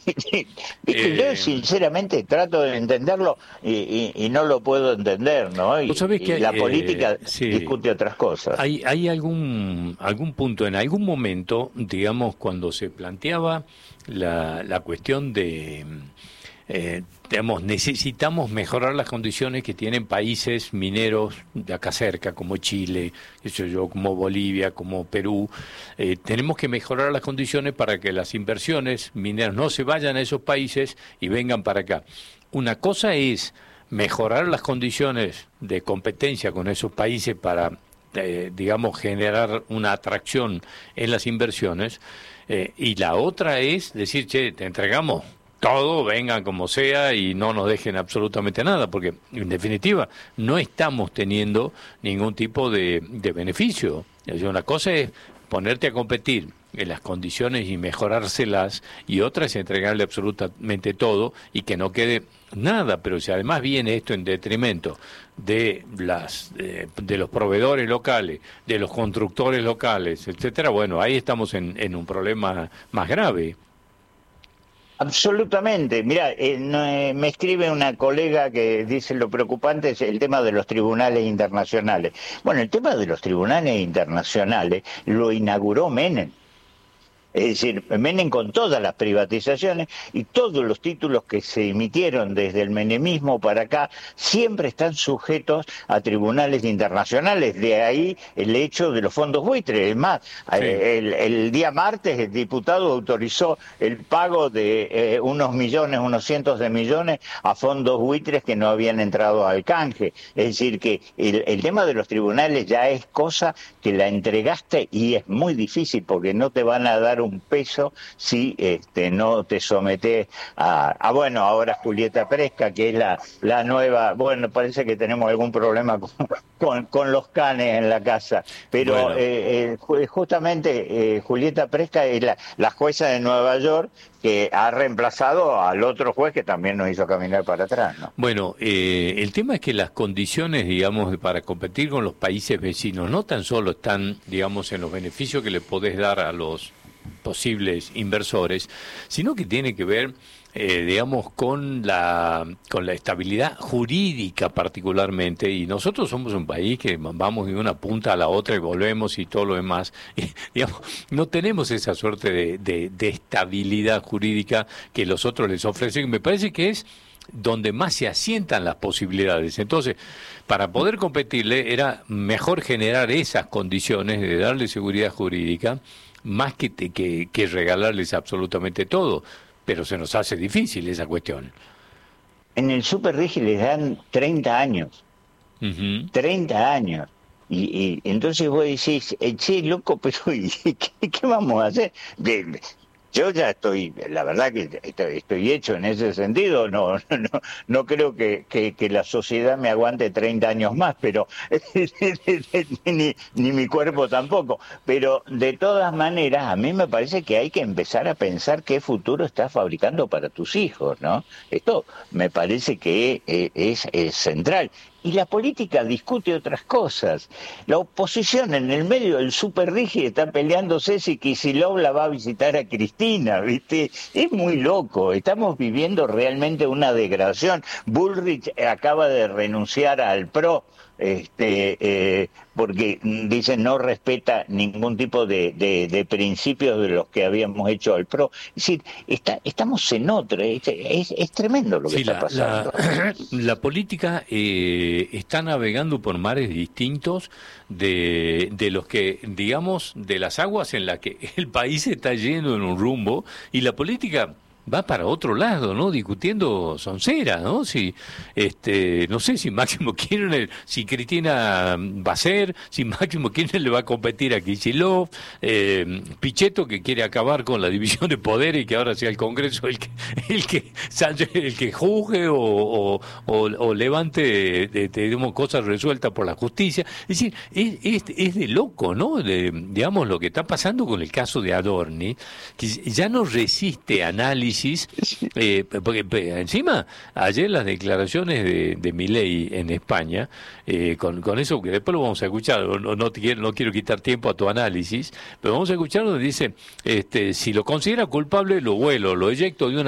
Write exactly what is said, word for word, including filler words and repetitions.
Viste, yo Eh, sinceramente trato de entenderlo y, y- y no lo puedo entender, ¿no? Vos Y, sabés y que la eh, política sí, discute otras cosas. hay, hay algún, algún punto, en algún momento, digamos, cuando se planteaba la, la cuestión de, eh, digamos, necesitamos mejorar las condiciones que tienen países mineros de acá cerca, como Chile, qué sé yo, como Bolivia, como Perú. Eh, tenemos que mejorar las condiciones para que las inversiones mineras no se vayan a esos países y vengan para acá. Una cosa es mejorar las condiciones de competencia con esos países para, eh, digamos, generar una atracción en las inversiones, eh, y la otra es decir, che, te entregamos todo, vengan como sea y no nos dejen absolutamente nada, porque en definitiva no estamos teniendo ningún tipo de, de beneficio. Es decir, una cosa es ponerte a competir en las condiciones y mejorárselas, y otra es entregarle absolutamente todo y que no quede nada. Pero si además viene esto en detrimento de las eh, de los proveedores locales, de los constructores locales, etcétera, bueno, ahí estamos en, en un problema más grave. Absolutamente. Mira, eh, no, eh, me escribe una colega que dice lo preocupante es el tema de los tribunales internacionales. Bueno, el tema de los tribunales internacionales lo inauguró Menem. Es decir, Menem con todas las privatizaciones y todos los títulos que se emitieron desde el menemismo para acá siempre están sujetos a tribunales internacionales. De ahí el hecho de los fondos buitres. Es más, Sí. eh, el, el día martes el diputado autorizó el pago de eh, unos millones, unos cientos de millones a fondos buitres que no habían entrado al canje. Es decir, que el, el tema de los tribunales ya es cosa que la entregaste y es muy difícil porque no te van a dar un peso si este, no te sometes a, a, bueno, ahora Julieta Presca, que es la, la nueva, bueno, parece que tenemos algún problema con, con, con los canes en la casa, pero Bueno, eh, eh, justamente eh, Julieta Presca es la, la jueza de Nueva York que ha reemplazado al otro juez que también nos hizo caminar para atrás, ¿no? Bueno, eh, el tema es que las condiciones, digamos, para competir con los países vecinos no tan solo están, digamos, en los beneficios que le podés dar a los posibles inversores, sino que tiene que ver, eh, digamos, con la con la estabilidad jurídica particularmente. Y nosotros somos un país que vamos de una punta a la otra y volvemos y todo lo demás. Y, digamos, no tenemos esa suerte de, de, de estabilidad jurídica que los otros les ofrecen. Me parece que es donde más se asientan las posibilidades. Entonces, para poder competirle era mejor generar esas condiciones de darle seguridad jurídica más que, te, que, que regalarles absolutamente todo. Pero se nos hace difícil esa cuestión. En el Super Rigi les dan treinta años. Ujú. treinta años. Y, y entonces vos decís, eh, che, loco, pero ¿y qué, qué vamos a hacer? De- de- yo ya estoy, la verdad que estoy, estoy hecho en ese sentido, no, no, no, no creo que, que, que la sociedad me aguante treinta años más, pero ni, ni mi cuerpo tampoco. Pero de todas maneras, a mí me parece que hay que empezar a pensar qué futuro estás fabricando para tus hijos, ¿no? Esto me parece que eh, es, es central. Y la política discute otras cosas. La oposición en el medio del super rígido está peleándose si Kicillof la va a visitar a Cristina, ¿viste? Es muy loco. Estamos viviendo realmente una degradación. Bullrich acaba de renunciar al P R O, este, eh, porque dicen no respeta ningún tipo de, de, de principios de los que habíamos hecho al P R O. Es decir, está, estamos en otro. Es, es, es tremendo lo que Sí, está la, la, pasando. la política eh, está navegando por mares distintos de, de los que, digamos, de las aguas en las que el país está yendo en un rumbo, y la política va para otro lado, ¿no? Discutiendo soncera, ¿no? Si, este, no sé si Máximo Kirchner, si Cristina va a ser, si Máximo Kirchner le va a competir a Kicillof, eh, Pichetto, que quiere acabar con la división de poderes y que ahora sea el Congreso el que el que el que juzgue o, o, o, o levante, de, digamos, cosas resueltas por la justicia. Es decir, es, es, es de loco, ¿no? De, digamos, lo que está pasando con el caso de Adorni, que ya no resiste análisis. Eh, porque, porque encima, ayer las declaraciones de, de Milei en España, eh, con, con eso que después lo vamos a escuchar, no, no, te quiero, no quiero quitar tiempo a tu análisis, pero vamos a escuchar donde dice, este, si lo considera culpable, lo vuelo, lo eyecto de una